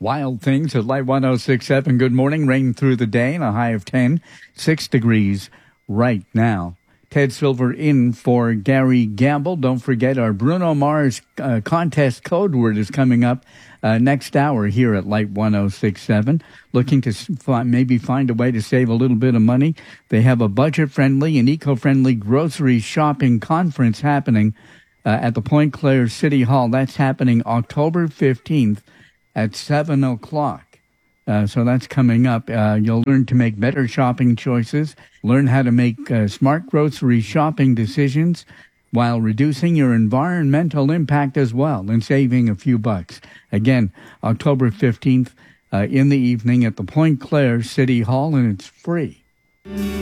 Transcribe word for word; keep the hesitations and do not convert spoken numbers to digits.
Wild Things at Light one oh six point seven. Good morning. Rain through the day and a high of ten. Six degrees right now. Ted Silver in for Gary Gamble. Don't forget our Bruno Mars uh, contest code word is coming up uh, next hour here at Light one oh six point seven. Looking to find, maybe find a way to save a little bit of money. They have a budget-friendly and eco-friendly grocery shopping conference happening uh, at the Point Claire City Hall. That's happening October fifteenth at seven o'clock. Uh, so that's coming up. Uh, you'll learn to make better shopping choices, learn how to make uh, smart grocery shopping decisions while reducing your environmental impact as well and saving a few bucks. Again, October fifteenth uh, in the evening at the Point Claire City Hall, and it's free.